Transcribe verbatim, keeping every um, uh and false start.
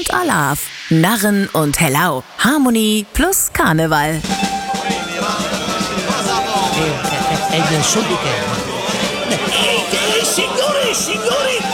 Alav, Narren und Hellau, Harmonie plus Karneval. E, e, e, e, e,